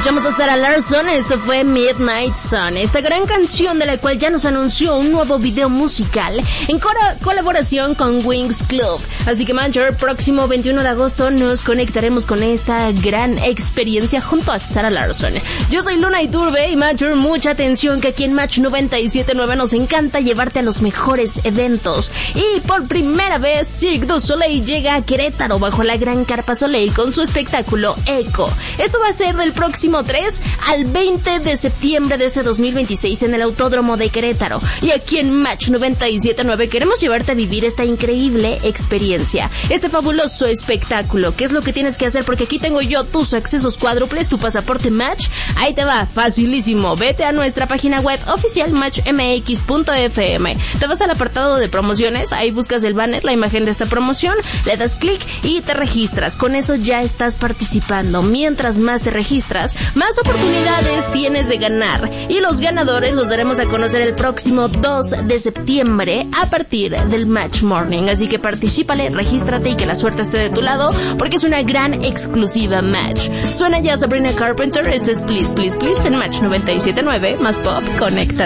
Escuchamos a Sarah Larsson, esto fue Midnight Sun, esta gran canción de la cual ya nos anunció un nuevo video musical en colaboración con Wings Club. Así que Major, próximo 21 de agosto nos conectaremos con esta gran experiencia junto a Sarah Larsson. Yo soy Luna Iturbe y Major, mucha atención que aquí en Match 97.9 nos encanta llevarte a los mejores eventos. Y por primera vez Cirque du Soleil llega a Querétaro bajo la gran Carpa Soleil con su espectáculo Echo. Esto va a ser del próximo 3 al 20 de septiembre de este 2026 en el Autódromo de Querétaro. Y aquí en Match 97.9 queremos llevarte a vivir esta increíble experiencia, este fabuloso espectáculo. ¿Qué es lo que tienes que hacer? Porque aquí tengo yo tus accesos cuádruples, tu pasaporte Match. Ahí te va, facilísimo. Vete a nuestra página web oficial matchmx.fm. Te vas al apartado de promociones, ahí buscas el banner, la imagen de esta promoción, le das clic y te registras. Con eso ya estás participando. Mientras más te registras, más oportunidades tienes de ganar. Y los ganadores los daremos a conocer el próximo 2 de septiembre a partir del Match Morning. Así que particípale, regístrate y que la suerte esté de tu lado, porque es una gran exclusiva Match. Suena ya Sabrina Carpenter, este es Please Please Please en Match 97.9, más pop, conecta.